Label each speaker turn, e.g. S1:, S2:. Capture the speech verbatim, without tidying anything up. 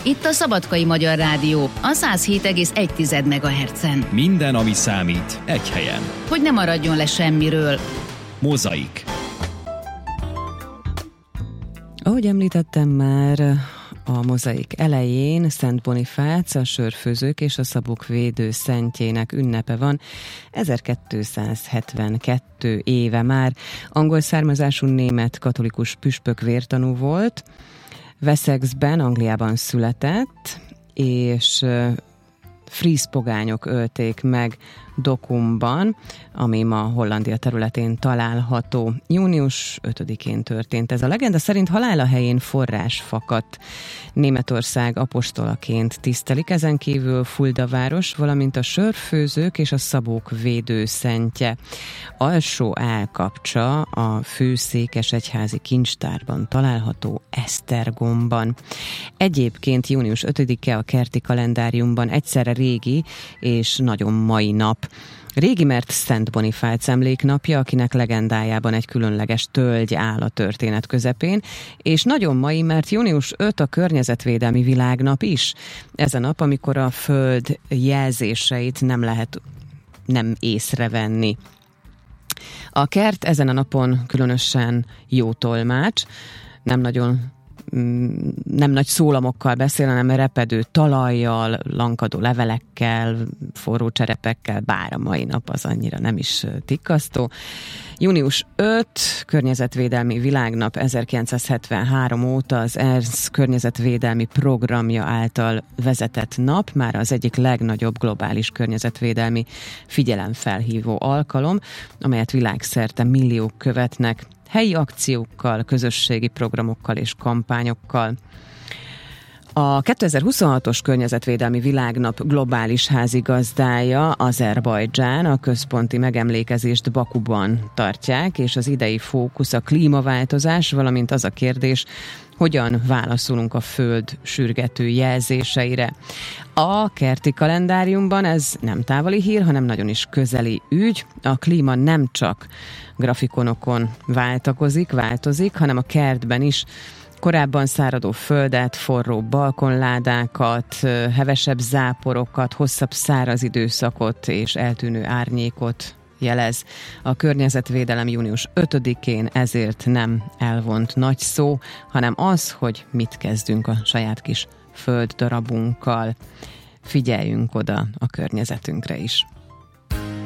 S1: Itt a Szabadkai Magyar Rádió, a száz hét egész egy megahertzen.
S2: Minden, ami számít, egy helyen.
S1: Hogy ne maradjon le semmiről.
S2: Mozaik.
S3: Ahogy említettem már a mozaik elején, Szent Bonifác, a sörfőzők és a szabók védőszentjének ünnepe van. ezerkétszázhetvenkettő éve már. Angol származású német katolikus püspök vértanú volt. Wessexben, Angliában született, és fríz pogányok ölték meg Dokkumban, ami ma Hollandia területén található. június ötödikén történt ez. A legenda szerint halála helyén forrás fakadt. Németország apostolaként tisztelik, ezen kívül Fulda város, valamint a sörfőzők és a szabók védőszentje. Alsó állkapcsa a főszékesegyházi kincstárban található Esztergomban. Egyébként június ötödike a kerti kalendáriumban egyszerre régi és nagyon mai nap. Régi, mert Szent Bonifác emléknapja, akinek legendájában egy különleges tölgy áll a történet közepén, és nagyon mai, mert június ötödike a környezetvédelmi világnap is. Ez a nap, amikor a föld jelzéseit nem lehet nem észrevenni. A kert ezen a napon különösen jó tolmács, nem nagyon nem nagy szólamokkal beszél, hanem repedő talajjal, lankadó levelekkel, forró cserepekkel, bár a mai nap az annyira nem is tikkasztó. június ötödike, környezetvédelmi világnap, ezerkilencszázhetvenhárom óta az é er es környezetvédelmi programja által vezetett nap, már az egyik legnagyobb globális környezetvédelmi figyelemfelhívó alkalom, amelyet világszerte milliók követnek, helyi akciókkal, közösségi programokkal és kampányokkal. A kétezer-huszonhatos környezetvédelmi világnap globális házigazdája Azerbajdzsán, a központi megemlékezést Bakuban tartják, és az idei fókusz a klímaváltozás, valamint az a kérdés, hogyan válaszolunk a föld sürgető jelzéseire. A kerti kalendáriumban ez nem távoli hír, hanem nagyon is közeli ügy. A klíma nem csak grafikonokon váltakozik, változik, hanem a kertben is. Korábban száradó földet, forró balkonládákat, hevesebb záporokat, hosszabb száraz időszakot és eltűnő árnyékot jelez. A környezetvédelem június ötödikén ezért nem elvont nagy szó, hanem az, hogy mit kezdünk a saját kis földdarabunkkal. Figyeljünk oda a környezetünkre is.